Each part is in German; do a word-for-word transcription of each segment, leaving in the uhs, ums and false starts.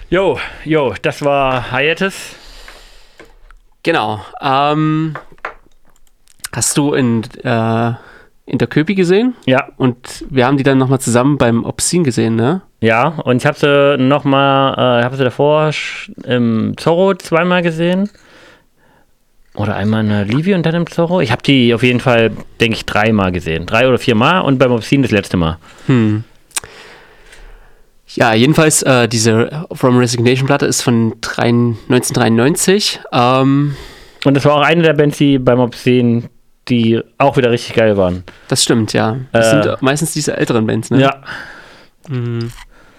Jo, jo, das war Hiatus. Genau. Ähm, hast du in, äh, in der Köpi gesehen? Ja. Und wir haben die dann nochmal zusammen beim Obscene gesehen, ne? Ja, und ich habe sie nochmal, äh, habe sie davor im Zorro zweimal gesehen. Oder einmal in der Livi und dann im Zorro. Ich habe die auf jeden Fall, denke ich, dreimal gesehen. Drei oder viermal und beim Obscene das letzte Mal. Hm. Ja, jedenfalls, äh, diese From Resignation Platte ist von neunzehnhundertdreiundneunzig. Ähm, und das war auch eine der Bands, die beim Obscene, die auch wieder richtig geil waren. Das stimmt, ja. Das äh, sind meistens diese älteren Bands, ne? Ja. Mhm.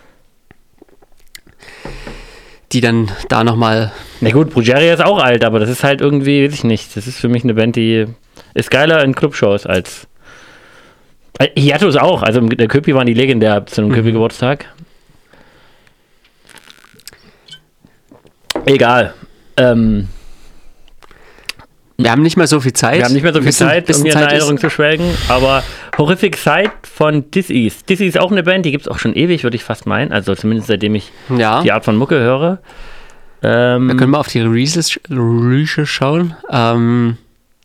Die dann da nochmal... Na gut, Brujeria ist auch alt, aber das ist halt irgendwie, weiß ich nicht, das ist für mich eine Band, die ist geiler in Clubshows als... Hiatus auch, also der Köpi waren die legendär zu einem mhm. Köpi-Geburtstag. Egal. Ähm, wir haben nicht mehr so viel Zeit. Wir haben nicht mehr so viel bisschen, Zeit, bisschen um hier in Zeit Erinnerung zu schwelgen, aber Horrific Sight von Dis-Ease. Dis-Ease ist auch eine Band, die gibt es auch schon ewig, würde ich fast meinen, also zumindest seitdem ich ja. die Art von Mucke höre. Ähm, wir können mal auf die Release schauen. Ähm,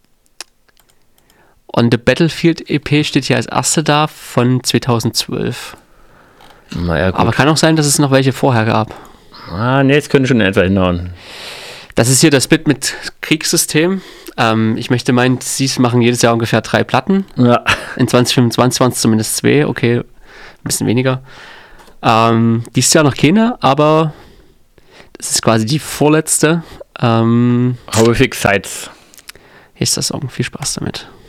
On the Battlefield E P steht hier als erste da von zweitausendzwölf. Na ja, gut. Aber kann auch sein, dass es noch welche vorher gab. Ah, ne, jetzt können schon in etwa hinhauen. Das ist hier das Split mit Kriegssystem. Ähm, ich möchte meinen, sie machen jedes Jahr ungefähr drei Platten. Ja. In zwanzig fünfundzwanzig waren es zumindest zwei, okay, ein bisschen weniger. Ähm, dieses Jahr noch keine, aber das ist quasi die vorletzte. Ähm, Horrific Sights. Hier ist das Song. Viel Spaß damit.